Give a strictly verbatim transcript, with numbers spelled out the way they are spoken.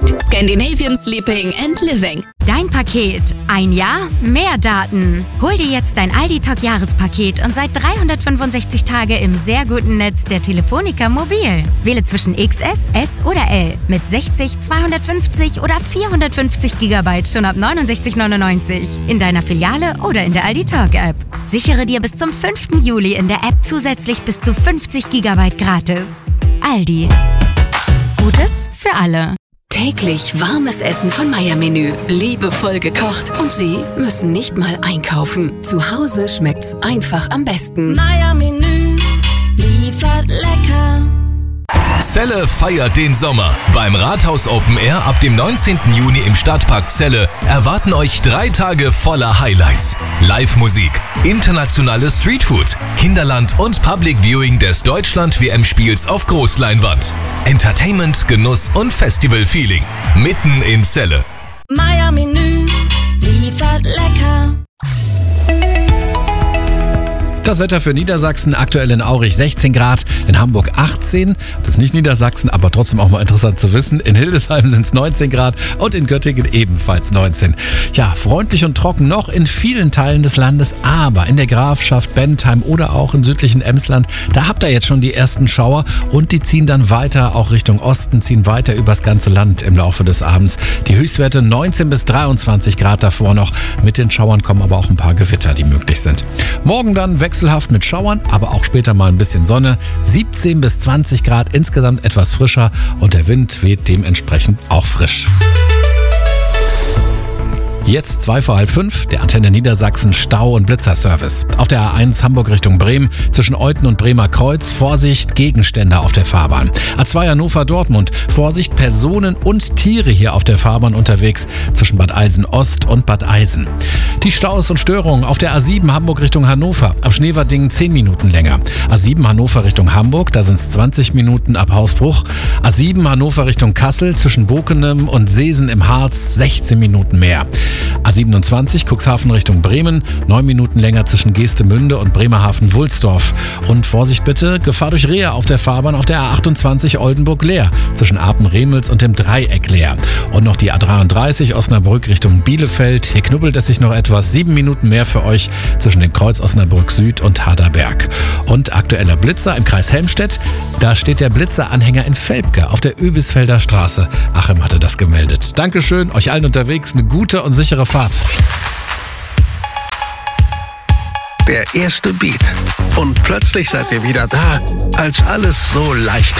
ist Scandinavian Sleeping and Living. Dein Paket. Ein Jahr, mehr Daten. Hol dir jetzt dein Aldi Talk Jahrespaket und sei dreihundertfünfundsechzig Tage im sehr guten Netz der Telefonica Mobil. Wähle zwischen X S, S oder L mit sechzig, zweihundertfünfzig oder vierhundertfünfzig Gigabyte schon ab neunundsechzig neunundneunzig. In deiner Filiale oder in der Aldi Talk App. Sichere dir bis zum fünften Juli in der App zusätzlich bis zu fünfzig Gigabyte gratis. Aldi. Gutes für alle. Täglich warmes Essen von Meier-Menü. Liebevoll gekocht. Und Sie müssen nicht mal einkaufen. Zu Hause schmeckt's einfach am besten. Meier-Menü liefert lecker. Celle feiert den Sommer. Beim Rathaus Open Air ab dem neunzehnten Juni im Stadtpark Celle erwarten euch drei Tage voller Highlights. Live-Musik, internationales Streetfood, Kinderland und Public Viewing des Deutschland-W M-Spiels auf Großleinwand. Entertainment, Genuss und Festival-Feeling. Mitten in Celle. Meier-Menü liefert lecker. Das Wetter für Niedersachsen, aktuell in Aurich sechzehn Grad, in Hamburg achtzehn. Das ist nicht Niedersachsen, aber trotzdem auch mal interessant zu wissen. In Hildesheim sind es neunzehn Grad und in Göttingen ebenfalls neunzehn. Ja, freundlich und trocken noch in vielen Teilen des Landes, aber in der Grafschaft Bentheim oder auch im südlichen Emsland, da habt ihr jetzt schon die ersten Schauer und die ziehen dann weiter, auch Richtung Osten, ziehen weiter übers ganze Land im Laufe des Abends. Die Höchstwerte neunzehn bis dreiundzwanzig Grad davor noch. Mit den Schauern kommen aber auch ein paar Gewitter, die möglich sind. Morgen dann wechselhaft mit Schauern, aber auch später mal ein bisschen Sonne. siebzehn bis zwanzig Grad, insgesamt etwas frischer und der Wind weht dementsprechend auch frisch. Jetzt zwei vor halb fünf, der Antenne Niedersachsen Stau- und Blitzerservice. Auf der A eins Hamburg Richtung Bremen, zwischen Euten und Bremer Kreuz, Vorsicht, Gegenstände auf der Fahrbahn. A zwei Hannover Dortmund, Vorsicht, Personen und Tiere hier auf der Fahrbahn unterwegs, zwischen Bad Eilsen Ost und Bad Eilsen. Die Staus und Störungen auf der A sieben Hamburg Richtung Hannover, ab Schneverdingen zehn Minuten länger. A sieben Hannover Richtung Hamburg, da sind es zwanzig Minuten ab Hausbruch. A sieben Hannover Richtung Kassel, zwischen Bokenem und Seesen im Harz, sechzehn Minuten mehr. A siebenundzwanzig Cuxhaven Richtung Bremen, neun Minuten länger zwischen Geestemünde und Bremerhaven-Wulsdorf. Und Vorsicht bitte, Gefahr durch Rehe auf der Fahrbahn auf der A achtundzwanzig Oldenburg-Leer, zwischen Apen-Remels und dem Dreieck Leer. Und noch die A dreiunddreißig Osnabrück Richtung Bielefeld, hier knubbelt es sich noch etwas, sieben Minuten mehr für euch zwischen dem Kreuz Osnabrück Süd und Harderberg. Und aktueller Blitzer im Kreis Helmstedt, da steht der Blitzeranhänger in Velpke auf der Öbisfelder Straße. Achim hatte das gemeldet. Dankeschön, euch allen unterwegs eine gute und sichere Fahrt. Der erste Beat. Und plötzlich seid ihr wieder da, als alles so leicht